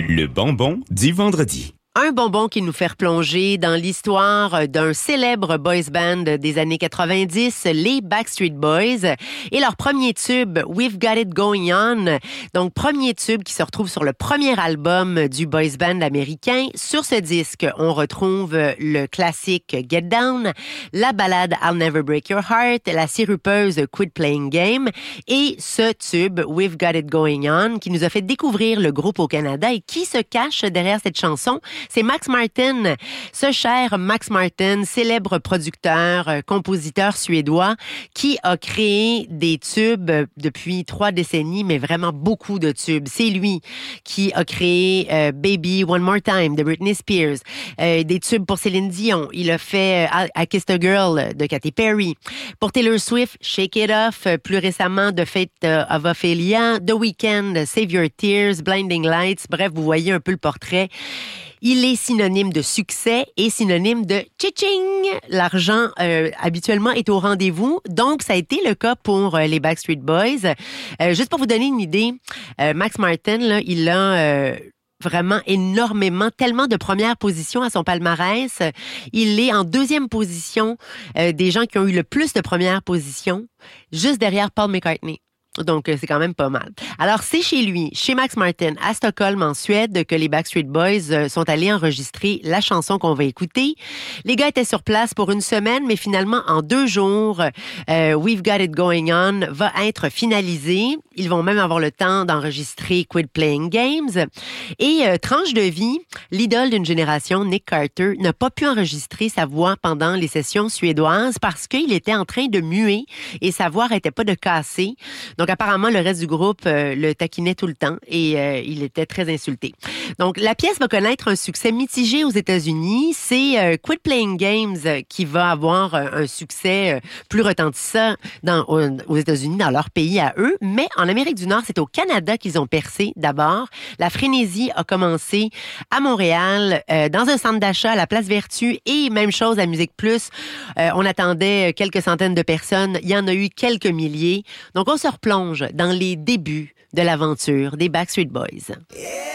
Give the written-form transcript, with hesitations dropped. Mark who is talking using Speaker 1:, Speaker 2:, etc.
Speaker 1: Le bonbon du vendredi.
Speaker 2: Un bonbon qui nous fait replonger dans l'histoire d'un célèbre boys band des années 90, les Backstreet Boys, et leur premier tube, We've Got It Going On. Donc, premier tube qui se retrouve sur le premier album du boys band américain. Sur ce disque, on retrouve le classique Get Down, la ballade I'll Never Break Your Heart, la sirupeuse Quit Playing Game, et ce tube, We've Got It Going On, qui nous a fait découvrir le groupe au Canada et qui se cache derrière cette chanson. C'est Max Martin, ce cher Max Martin, célèbre producteur, compositeur suédois, qui a créé des tubes depuis 3 décennies, mais vraiment beaucoup de tubes. C'est lui qui a créé Baby One More Time de Britney Spears, des tubes pour Céline Dion. Il a fait I Kissed a Girl de Katy Perry. Pour Taylor Swift, Shake It Off. Plus récemment, The Fate of Ophelia, The Weeknd, Save Your Tears, Blinding Lights. Bref, vous voyez un peu le portrait. Il est synonyme de succès et synonyme de tching. L'argent, habituellement, est au rendez-vous. Donc, ça a été le cas pour les Backstreet Boys. Juste pour vous donner une idée, Max Martin, là, il a vraiment énormément, tellement de premières positions à son palmarès. Il est en 2e position des gens qui ont eu le plus de premières positions, juste derrière Paul McCartney. Donc, c'est quand même pas mal. Alors, c'est chez lui, chez Max Martin, à Stockholm, en Suède, que les Backstreet Boys sont allés enregistrer la chanson qu'on va écouter. Les gars étaient sur place pour 1 semaine, mais finalement, en 2 jours, We've Got It Going On va être finalisé. Ils vont même avoir le temps d'enregistrer Quit Playing Games. Et tranche de vie, l'idole d'une génération, Nick Carter, n'a pas pu enregistrer sa voix pendant les sessions suédoises parce qu'il était en train de muer et sa voix n'arrêtait pas de casser. Donc, apparemment, le reste du groupe le taquinait tout le temps et il était très insulté. Donc, la pièce va connaître un succès mitigé aux États-Unis. C'est Quit Playing Games qui va avoir un succès plus retentissant aux États-Unis, dans leur pays à eux. Mais en Amérique du Nord, c'est au Canada qu'ils ont percé d'abord. La frénésie a commencé à Montréal, dans un centre d'achat à la Place Vertu, et même chose à Musique Plus. On attendait quelques centaines de personnes. Il y en a eu quelques milliers. Donc, on se replonge dans les débuts de l'aventure des Backstreet Boys.
Speaker 3: Yeah.